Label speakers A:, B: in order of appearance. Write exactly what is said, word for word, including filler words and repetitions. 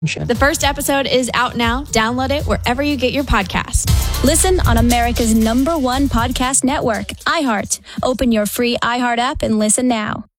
A: The first episode is out now. Download it wherever you get your podcast.
B: Listen on America's number one podcast network, iHeart. Open your free iHeart app and listen now.